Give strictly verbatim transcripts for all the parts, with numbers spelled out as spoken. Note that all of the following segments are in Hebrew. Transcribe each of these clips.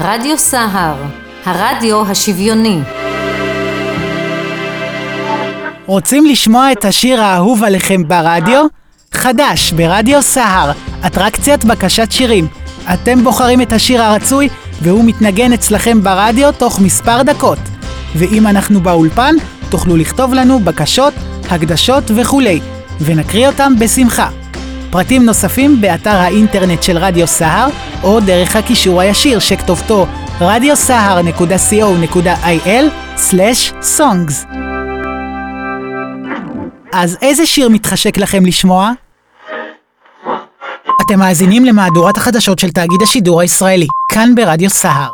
רדיו סהר, הרדיו השוויוני. רוצים לשמוע את השיר האהוב עליכם ברדיו? חדש ברדיו סהר, אטרקציית בקשת שירים. אתם בוחרים את השיר הרצוי והוא מתנגן אצלכם ברדיו תוך מספר דקות. ואם אנחנו באולפן, תוכלו לכתוב לנו בקשות, הקדשות וכולי, ונקריא אותם בשמחה. פרטים נוספים באתר האינטרנט של רדיו סהר, או דרך הקישור הישיר שכתובתו רדיו סהר נקודה סי או נקודה איי אל סלש סונגס. אז איזה שיר מתחשק לכם לשמוע? אתם מאזינים למהדורת החדשות של תאגיד השידור הישראלי, כאן ברדיו סהר.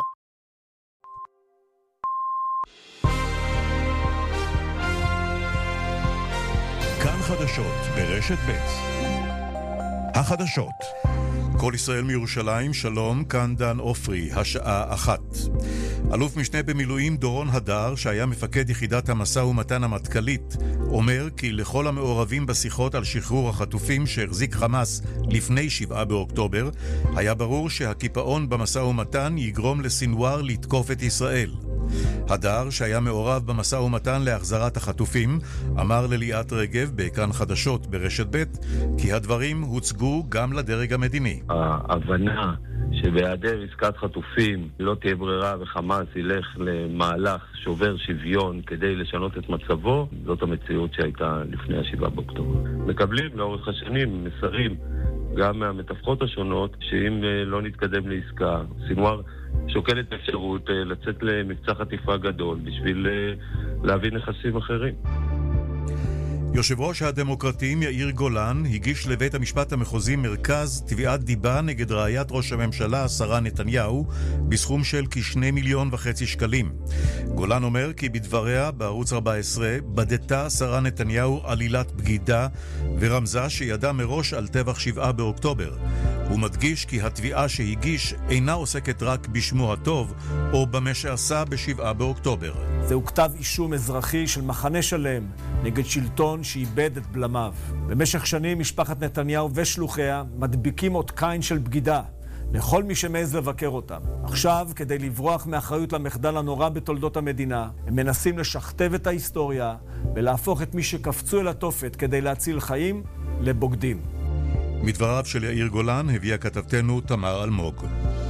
כאן חדשות ברשת ב'. החדשות. כל ישראל מירושלים, שלום, כאן דן אופרי, השעה אחת. אלוף משנה במילואים דורון הדר, שהיה מפקד יחידת המשא ומתן המטכ"לית, אומר כי לכל המעורבים בשיחות על שחרור החטופים שהחזיק חמאס לפני שבעה באוקטובר, היה ברור שהקיפאון במשא ומתן יגרום לסינואר לתקוף את ישראל. הדר, שהיה מעורב במשא ומתן להחזרת החטופים, אמר לליאת רגב בכאן חדשות ברשת ב' כי הדברים הוצגו גם לדרג המדיני. ההבנה שבהיעדר עסקת חטופים לא תהיה ברירה וחמאס ילך למהלך שובר שוויון כדי לשנות את מצבו, זאת המציאות שהייתה לפני השבעה באוקטובר. מקבלים לאורך השנים מסרים גם מהמתווכות השונות שאם לא נתקדם לעסקה, סינואר שוקל את האפשרות לצאת למבצע חטיפה גדול בשביל להביא נכסים אחרים. יושב ראש הדמוקרטים יאיר גולן הגיש לבית המשפט המחוזי מרכז תביעת דיבה נגד רעיית ראש הממשלה שרה נתניהו בסכום של כשני מיליון וחצי שקלים. גולן אומר כי בדבריה בערוץ ארבע עשרה בדתה שרה נתניהו עלילת בגידה ורמזה שידע מראש על טבח שבעה באוקטובר. הוא מדגיש כי התביעה שהגיש אינה עוסקת רק בשמו הטוב או במה שעשה בשבעה באוקטובר. זהו כתב אישום אזרחי של מחנה שלם נגד שלטון שאיבד את בלמיו. במשך שנים משפחת נתניהו ושלוחיה מדביקים אות קין של בגידה לכל מי שמעז לבקר אותם. עכשיו, כדי לברוח מאחריות למחדל הנורא בתולדות המדינה, הם מנסים לשכתב את ההיסטוריה ולהפוך את מי שקפצו אל התופת כדי להציל חיים לבוגדים. מדבריו של יאיר גולן הביאה כתבתנו תמר אלמוג.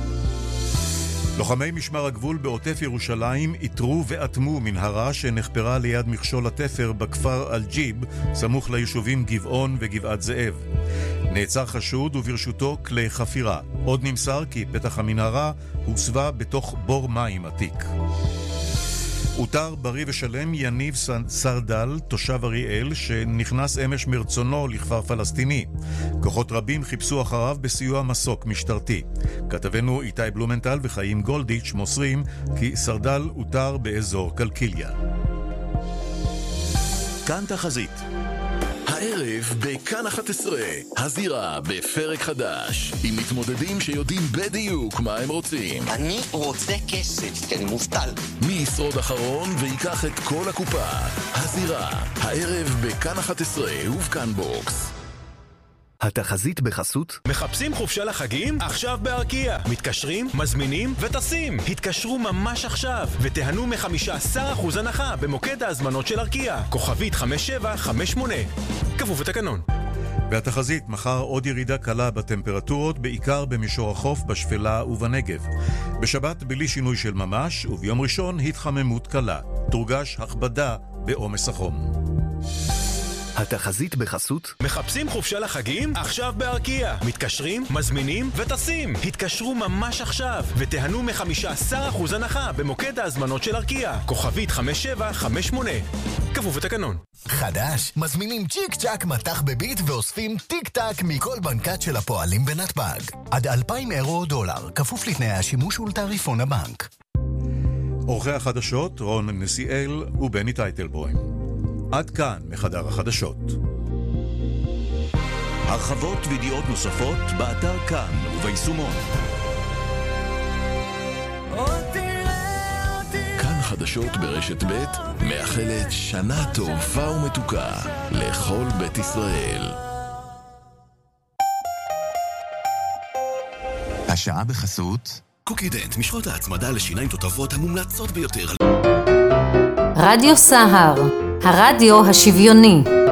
לוחמי משמר הגבול בעוטף ירושלים איתרו ואטמו מנהרה שנחפרה ליד מכשול התפר בכפר אלג'יב, סמוך ליישובים גבעון וגבעת זאב. נעצר חשוד וברשותו כלי חפירה. עוד נמסר כי פתח המנהרה הוסבה בתוך בור מים עתיק. אותר בריא ושלם יניב סרדל, תושב אריאל, שנכנס אמש מרצונו לכפר פלסטיני. כוחות רבים חיפשו אחריו בסיוע מסוק משטרתי. כתבנו איתי בלומנטל וחיים גולדיץ' מוסרים כי סרדל אותר באזור קלקיליה. כאן תחזית. הערב בכאן אחת עשרה, הזירה בפרק חדש, עם מתמודדים שיודעים בדיוק מה הם רוצים. אני רוצה כסף, כי אני מובטל. מי ישרוד אחרון ויקח את כל הקופה. הזירה, הערב בכאן אחת עשרה ובכאן בוקס. התחזית בחסות. מחפשים חופשה לחגים? עכשיו בארקיע. מתקשרים, מזמינים וטסים. התקשרו ממש עכשיו ותיהנו מ-חמישה עשר אחוז הנחה במוקד ההזמנות של ארקיע. כוכבית חמש שבע חמש שמונה. כפוף לתקנון. והתחזית, מחר עוד ירידה קלה בטמפרטורות, בעיקר במישור החוף, בשפלה ובנגב. בשבת בלי שינוי של ממש, וביום ראשון התחממות קלה. תורגש הכבדה בעומס החום. התחזית בחסות. מחפשים חופשה לחגים? עכשיו בארקיע. מתקשרים, מזמינים וטסים. התקשרו ממש עכשיו ותיהנו מ-חמישה עשר אחוז הנחה במוקד ההזמנות של ארקיע. כוכבית חמש שבע חמש שמונה. כפוף לתקנון. חדש, מזמינים צ'יק צ'ק מתח בביט ואוספים טיק טק מכל בנקת של הפועלים בנתב"ג. עד אלפיים אירו או דולר, כפוף לתנאי השימוש ולתעריפון הבנק. עורכי החדשות רון נסיאל ובני טייטלבוים. עד כאן מחדר החדשות. הרחבות וידיעות נוספות באתר כאן וביישומון. כאן חדשות ברשת ב' מאחלת שנה טובה ומתוקה לכל בית ישראל. השעה בחסות קוקידנט, משחות ההצמדה לשיניים תותבות המומלצות ביותר. רדיו סהר, הרדיו השוויוני.